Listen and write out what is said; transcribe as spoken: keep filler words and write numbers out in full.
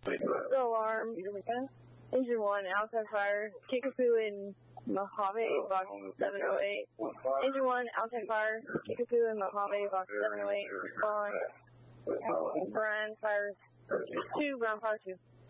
Alarm. Engine one, outside fire. Kickapoo in Mojave, box seven oh eight. Engine one, outside fire. Kickapoo in Mojave, box seven oh eight. Respond. Brown fire two, Brown fire two.